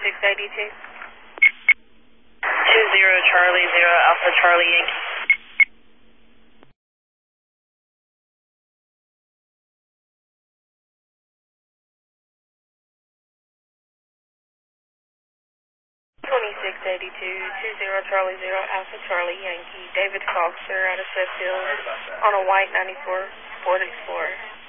2682. 20 Charlie 0 Alpha Charlie Yankee. Charlie 0 Alpha Charlie Yankee. David Coxer out of Sheffield on a white 94 Ford Explorer.